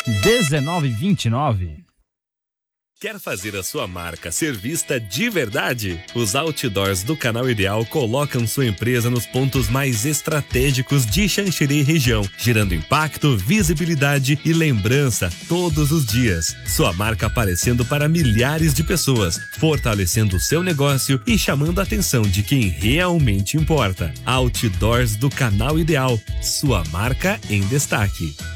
1929. Quer fazer a sua marca ser vista de verdade? Os outdoors do Canal Ideal colocam sua empresa nos pontos mais estratégicos de Xanxerê região, gerando impacto, visibilidade e lembrança todos os dias. Sua marca aparecendo para milhares de pessoas, fortalecendo o seu negócio e chamando a atenção de quem realmente importa. Outdoors do Canal Ideal, sua marca em destaque.